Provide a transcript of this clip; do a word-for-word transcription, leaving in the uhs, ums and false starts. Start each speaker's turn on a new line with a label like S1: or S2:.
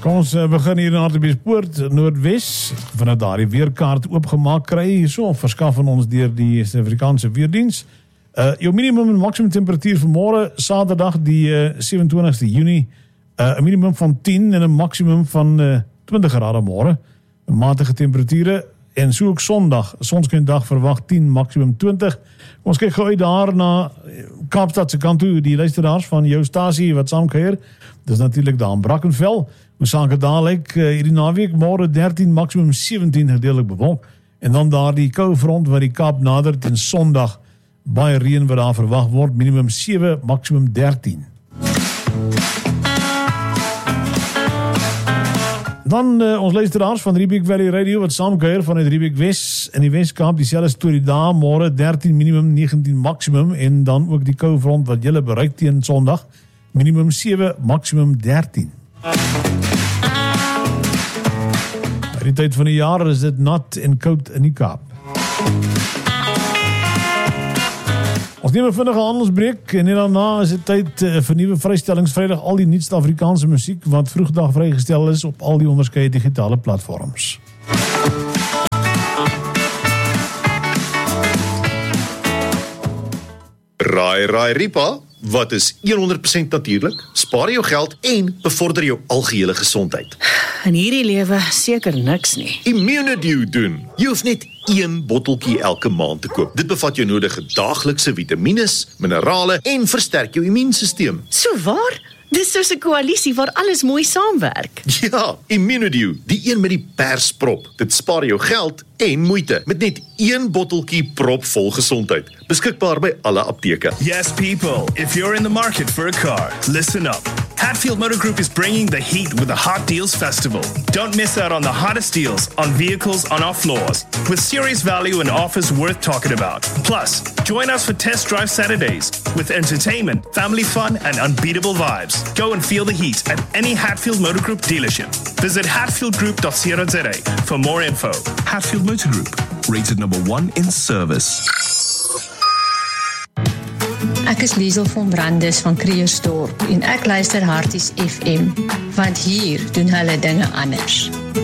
S1: Kom ons begin hier in Hartbeespoort, Noordwes. Vanuit daar die weerkaart oopgemaak kry, so verskaf van ons deur die Suid-Afrikaanse Weerdiens. Uh, jou minimum en maksimum temperatuur vir môre, Saterdag die uh, sewe-en-twintigste Junie, uh, 'n minimum van tien en 'n maksimum van uh, twintig grade môre. Matige temperature en so ook Sondag, sonskyndag verwag tien, maksimum twintig. Ons kyk gou uit daar na Kaapstad se kant toe, die luisteraars van jou stasie wat saamkuier. Dis natuurlik daar in Brackenfell. Hoe sake daar lyk uh, hierdie naweek, môre dertien, maksimum sewentien gedeeltelik bewolk. En dan daar die koue front wat die Kaap nadert en Sondag baie reën wat daar verwag word, minimum sewe, maksimum dertien. Dan uh, ons luisteraars van Riebeek Valley Radio wat saamkuier vanuit Riebeek Wes in die Weskaap, dieselfde storie daar, môre dertien minimum, negentien maksimum en dan ook die koue front wat julle bereik teen Sondag, minimum sewe, maksimum dertien. By die tyd van die jaar is dit nat en koud in die Kaap. Ons neem 'n vinnige handelsbreek en daarna is dit tyd vir nuwe vrystellings Vrydag, al die nuutste Afrikaanse musiek wat vroegdag vrygestel is op al die onderskeie digitale platforms.
S2: Raai, raai, Ripa, wat is honderd persent natuurlik, spaar jou geld en bevorder jou algehele gesondheid?
S3: In hierdie lewe seker niks nie.
S2: Immunedew doen. Jy hoef net een botteltjie elke maand te koop. Dit bevat jou nodige daaglikse vitamines, minerale en versterk jou immuunstelsel.
S3: So waar? Dis soos 'n koalisie waar alles mooi saamwerk.
S2: Ja, Immunedew, die een met die persprop. Dit spaar jou geld en moeite met net een botteltjie propvol gesondheid. Beskikbaar by alle apteke.
S4: Yes, people, if you're in the market for a car, listen up. Hatfield Motor Group is bringing the heat with the Hot Deals Festival. Don't miss out on the hottest deals on vehicles on our floors, with serious value and offers worth talking about. Plus, join us for Test Drive Saturdays, with entertainment, family fun, and unbeatable vibes. Go and feel the heat at any Hatfield Motor Group dealership. Visit hatfield group dot co dot za for more info.
S5: Hatfield Motor Group, rated number one in service.
S6: Ek is Liesel van Brandes van Kreersdorp en ek luister Harties F M, want hier doen hulle dinge anders.